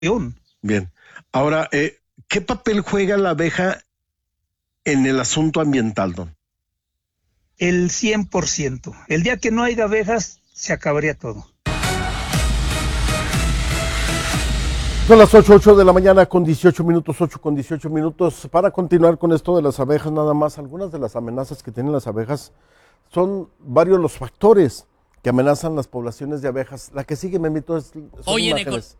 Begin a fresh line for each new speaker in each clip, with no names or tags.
Bien. Ahora, ¿qué papel juega la abeja en el asunto ambiental, don?
El 100%. El día que no haya abejas, se acabaría todo.
Son las 8 de la mañana con 18 minutos, 8 con 18 minutos. Para continuar con esto de las abejas, nada más, algunas de las amenazas que tienen las abejas son varios los factores que amenazan las poblaciones de abejas. La que sigue, Memito, son imágenes.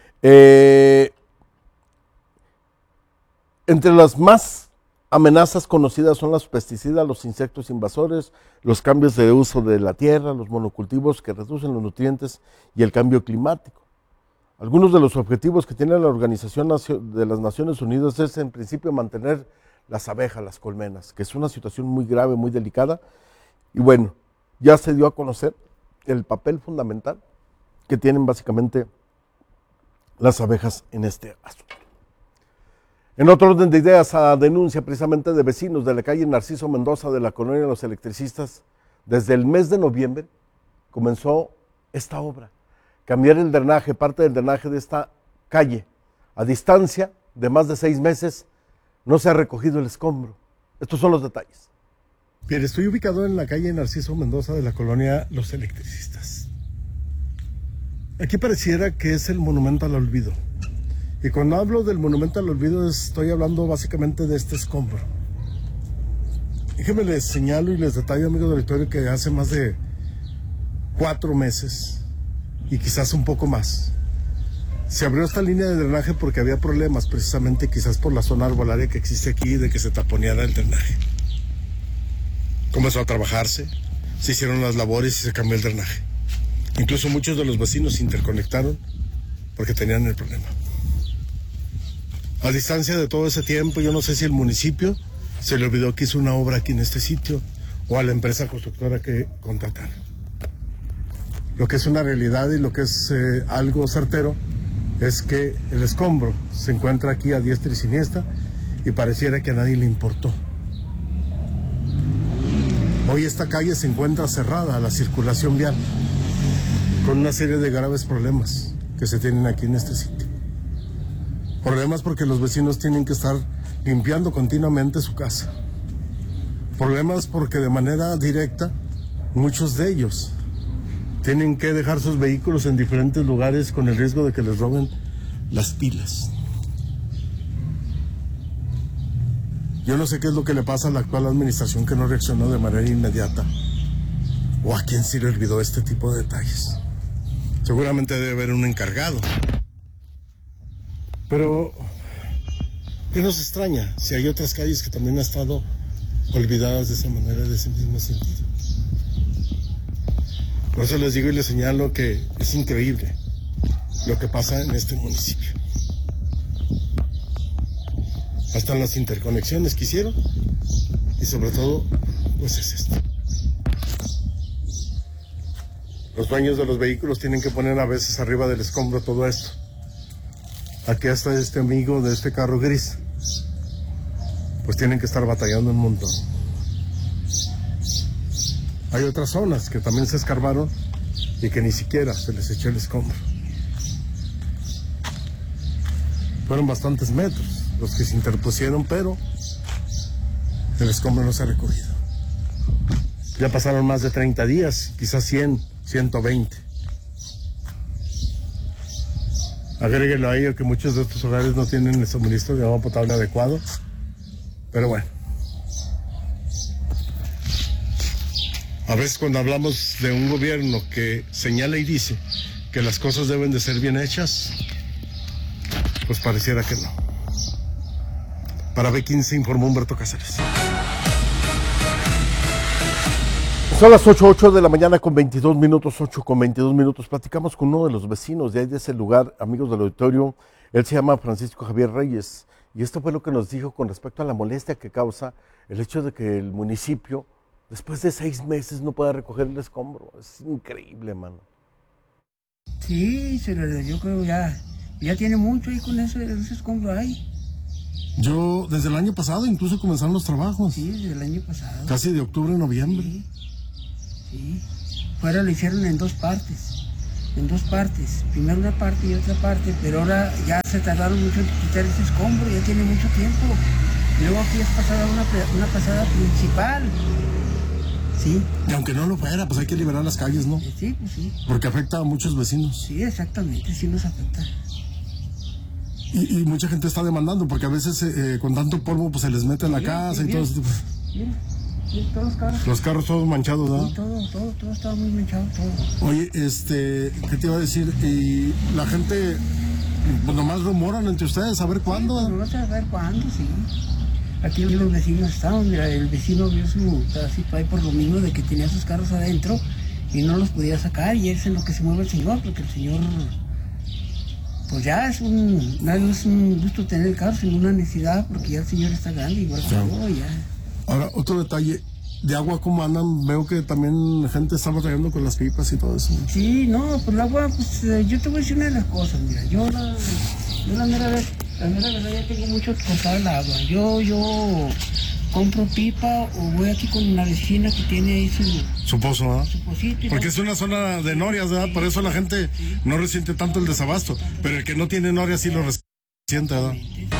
Entre las más amenazas conocidas son los pesticidas, los insectos invasores, los cambios de uso de la tierra, los monocultivos que reducen los nutrientes y el cambio climático. Algunos de los objetivos que tiene la Organización de las Naciones Unidas es, en principio, mantener las abejas, las colmenas, que es una situación muy grave, muy delicada. Y bueno, ya se dio a conocer el papel fundamental que tienen básicamente las abejas en este asunto. En otro orden de ideas, a denuncia precisamente de vecinos de la calle Narciso Mendoza de la colonia de los Electricistas, desde el mes de noviembre comenzó esta obra. Cambiar el drenaje, parte del drenaje de esta calle. A distancia de más de 6 meses no se ha recogido el escombro. Estos son los detalles.
Bien, estoy ubicado en la calle Narciso Mendoza de la colonia Los Electricistas. Aquí pareciera que es el monumento al olvido. Y cuando hablo del monumento al olvido estoy hablando básicamente de este escombro. Déjenme les señalo y les detallo, amigos del auditorio, que hace más de 4 meses y quizás un poco más se abrió esta línea de drenaje porque había problemas, precisamente quizás por la zona arbolaria que existe aquí, de que se taponeara el drenaje. Comenzó a trabajarse, se hicieron las labores y se cambió el drenaje. Incluso muchos de los vecinos se interconectaron porque tenían el problema. A distancia de todo ese tiempo, yo no sé si el municipio se le olvidó que hizo una obra aquí en este sitio o a la empresa constructora que contrataron. Lo que es una realidad y lo que es algo certero es que el escombro se encuentra aquí a diestra y siniestra y pareciera que a nadie le importó. Hoy esta calle se encuentra cerrada a la circulación vial con una serie de graves problemas que se tienen aquí en este sitio. Problemas porque los vecinos tienen que estar limpiando continuamente su casa. Problemas porque de manera directa muchos de ellos tienen que dejar sus vehículos en diferentes lugares con el riesgo de que les roben las pilas. Yo no sé qué es lo que le pasa a la actual administración que no reaccionó de manera inmediata, o a quién sí le olvidó este tipo de detalles. Seguramente debe haber un encargado. Pero, ¿qué nos extraña si hay otras calles que también han estado olvidadas de esa manera, de ese mismo sentido? Por eso les digo y les señalo que es increíble lo que pasa en este municipio. Hasta en las interconexiones que hicieron y sobre todo, pues es esto. Los dueños de los vehículos tienen que poner a veces arriba del escombro todo esto. Aquí hasta este amigo de este carro gris, pues tienen que estar batallando un montón. Hay otras zonas que también se escarbaron y que ni siquiera se les echó el escombro. Fueron bastantes metros los que se interpusieron, pero el escombro no se ha recogido. Ya pasaron más de 30 días, quizás 100, 120. Agréguelo a ello que muchos de estos hogares no tienen el suministro de agua potable adecuado, pero bueno. A veces cuando hablamos de un gobierno que señala y dice que las cosas deben de ser bien hechas, pues pareciera que no. Para B15 informó Humberto Cáceres.
Son las 8 de la mañana con 22 minutos, 8 con 22 minutos. Platicamos con uno de los vecinos de ahí de ese lugar, amigos del auditorio. Él se llama Francisco Javier Reyes. Y esto fue lo que nos dijo con respecto a la molestia que causa el hecho de que el municipio, después de 6 meses, no pueda recoger el escombro. Es increíble, mano.
Sí, yo creo ya tiene mucho ahí con ese escombro ahí.
Yo, desde el año pasado, incluso comenzaron los trabajos.
Sí, desde el año pasado.
Casi de octubre a noviembre.
Sí. Fuera lo hicieron en 2 partes. en dos partes, primero una parte y otra parte, pero ahora ya se tardaron mucho en quitar ese escombro, ya tiene mucho tiempo. Y luego aquí es pasada una pasada principal. Sí.
Y aunque no lo fuera, pues hay que liberar las calles, ¿no?
Sí, pues sí.
Porque afecta a muchos vecinos.
Sí, exactamente, sí nos afecta.
Y mucha gente está demandando, porque a veces con tanto polvo pues se les mete en la casa y todo ese tipo.
Mira, todos los carros.
Los carros todos manchados, ¿no?
Sí, todo estaba muy manchado, todo.
Oye, ¿qué te iba a decir? Y la gente, pues nomás rumoran entre ustedes, a ver cuándo.
Sí, pues, no a ver cuándo, sí. Aquí los vecinos estaban, mira, el vecino vio su pedacito ahí por lo mismo de que tenía sus carros adentro y no los podía sacar, y es en lo que se mueve el señor, porque el señor, pues ya es un gusto tener el carro, sino una necesidad, porque ya el señor está grande, igual que yo, ya.
Ahora, otro detalle, de agua, ¿cómo andan? Veo que también la gente está batallando con las pipas y todo eso.
Sí, no, pues el agua, pues yo te voy a decir una de las cosas, mira, yo la mera verdad ya tengo mucho que cortar el agua. Yo compro pipa o voy aquí con una vecina que tiene ahí
su pozo, ¿verdad?
Su pocito.
Porque es una zona de norias, ¿verdad? Por eso la gente no resiente tanto el desabasto, pero el que no tiene norias sí lo resiente, ¿verdad?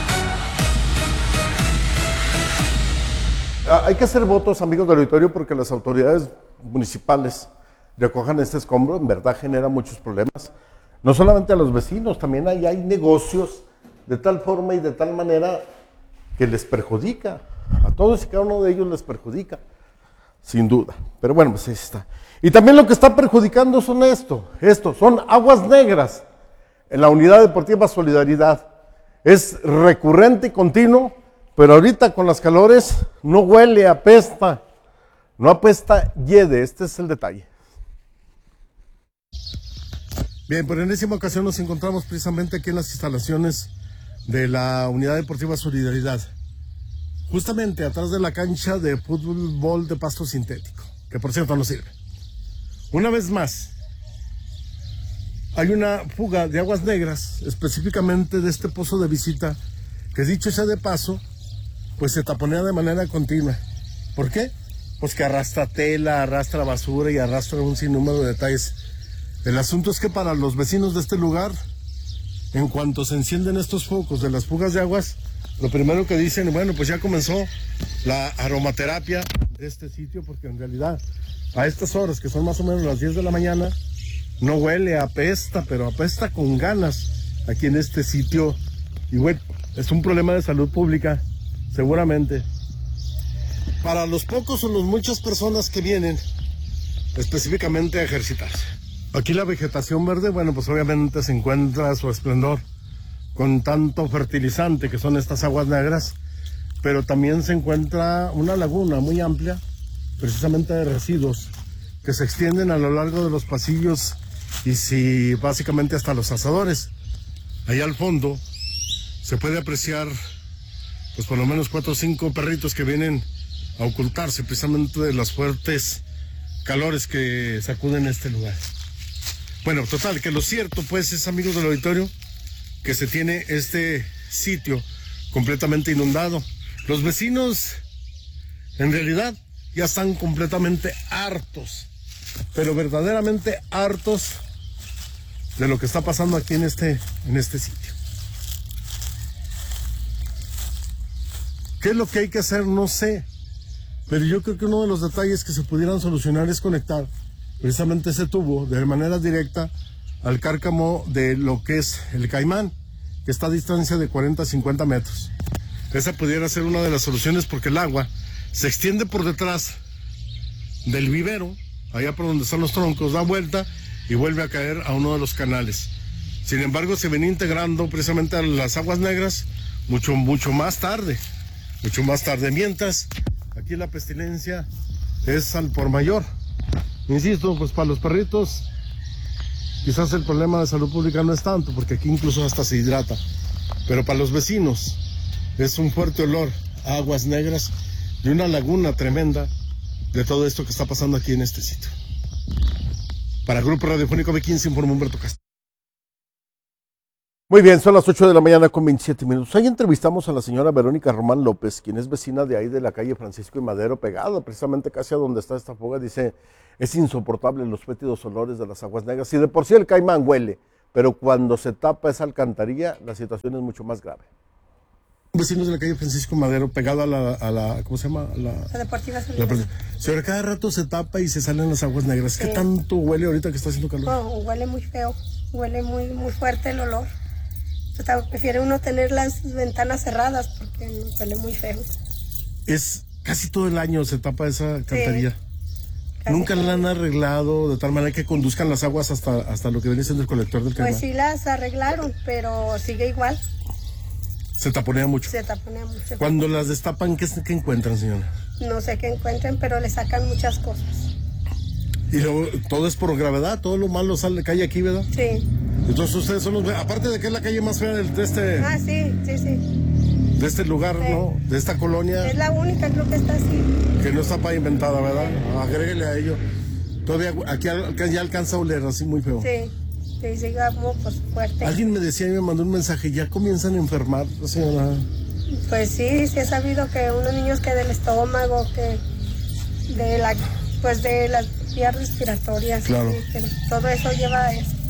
Hay que hacer votos, amigos del auditorio, porque las autoridades municipales recojan este escombro. En verdad genera muchos problemas, no solamente a los vecinos, también hay negocios de tal forma y de tal manera que les perjudica, a todos y cada uno de ellos les perjudica, sin duda. Pero bueno, pues ahí está. Y también lo que está perjudicando son son aguas negras en la Unidad Deportiva Solidaridad. Es recurrente y continuo, pero ahorita con las calores no huele, apesta, no apesta, hiede. Este es el detalle.
Bien, por enésima ocasión nos encontramos precisamente aquí en las instalaciones de la Unidad Deportiva Solidaridad, justamente atrás de la cancha de fútbol de pasto sintético, que por cierto no sirve. Una vez más, hay una fuga de aguas negras, específicamente de este pozo de visita, que dicho sea de paso, pues se taponea de manera continua. ¿Por qué? Pues que arrastra tela, arrastra basura y arrastra un sinnúmero de detalles. El asunto es que para los vecinos de este lugar, en cuanto se encienden estos focos de las fugas de aguas, lo primero que dicen, bueno, pues ya comenzó la aromaterapia de este sitio, porque en realidad a estas horas, que son más o menos las 10 de la mañana, no huele, apesta, pero apesta con ganas aquí en este sitio. Y bueno, es un problema de salud pública, seguramente. Para los pocos o las muchas personas que vienen específicamente a ejercitarse. Aquí la vegetación verde, bueno, pues obviamente se encuentra a su esplendor con tanto fertilizante que son estas aguas negras, pero también se encuentra una laguna muy amplia, precisamente de residuos, que se extienden a lo largo de los pasillos y básicamente hasta los asadores. Allá al fondo se puede apreciar pues por lo menos 4 o 5 perritos que vienen a ocultarse precisamente de los fuertes calores que sacuden este lugar. Bueno, total, que lo cierto pues es, amigos del auditorio, que se tiene este sitio completamente inundado. Los vecinos en realidad ya están completamente hartos, pero verdaderamente hartos de lo que está pasando aquí en este sitio. ¿Qué es lo que hay que hacer? No sé, pero yo creo que uno de los detalles que se pudieran solucionar es conectar precisamente ese tubo de manera directa al cárcamo de lo que es el Caimán, que está a distancia de 40 a 50 metros. Esa pudiera ser una de las soluciones, porque el agua se extiende por detrás del vivero, allá por donde están los troncos, da vuelta y vuelve a caer a uno de los canales. Sin embargo, se venía integrando precisamente a las aguas negras mucho más tarde, mientras aquí la pestilencia es al por mayor. Insisto, pues para los perritos quizás el problema de salud pública no es tanto, porque aquí incluso hasta se hidrata, pero para los vecinos es un fuerte olor a aguas negras y una laguna tremenda de todo esto que está pasando aquí en este sitio. Para Grupo Radiofónico B15 informó Humberto Castro.
Muy bien, son las 8 de la mañana con 27 minutos. Ahí entrevistamos a la señora Verónica Román López, quien es vecina de ahí de la calle Francisco y Madero, pegada precisamente casi a donde está esta fuga. Dice, es insoportable los fétidos olores de las aguas negras. Y de por sí el caimán huele, pero cuando se tapa esa alcantarilla, la situación es mucho más grave.
Vecinos de la calle Francisco Madero, pegado a la ¿cómo se llama?
La Deportiva
La,
Salinas.
señora, cada rato se tapa y se salen las aguas negras.
Sí.
¿Qué tanto huele ahorita que está haciendo calor?
No, huele muy feo, huele muy, muy fuerte el olor. O sea, prefiere uno tener las ventanas cerradas porque huele muy feo.
Es casi todo el año se tapa esa alcantarilla.
Casi
Nunca
todo.
la han arreglado de tal manera que conduzcan las aguas hasta lo que viene siendo el colector del caimán.
Pues sí las arreglaron, pero sigue igual,
Se taponea mucho.
se taponea mucho.
Cuando las destapan, ¿qué encuentran, señora?
No sé qué encuentren, pero le sacan muchas cosas.
Y luego, todo es por gravedad, todo lo malo cae aquí, ¿verdad?
Sí.
Entonces ustedes son los... Aparte de que es la calle más fea de este lugar,
Sí.
¿no? De esta colonia,
Es la única, creo que está así.
que no está pavimentada, ¿verdad? Agréguele a ello. Todavía aquí ya alcanza a oler así muy feo.
Sí, sí, sigamos pues fuerte.
Alguien me decía y me mandó un mensaje, ya comienzan a enfermar, señora.
Pues sí he sabido que unos niños que del estómago, que de las vías respiratorias,
Claro.
sí, que todo eso lleva a eso.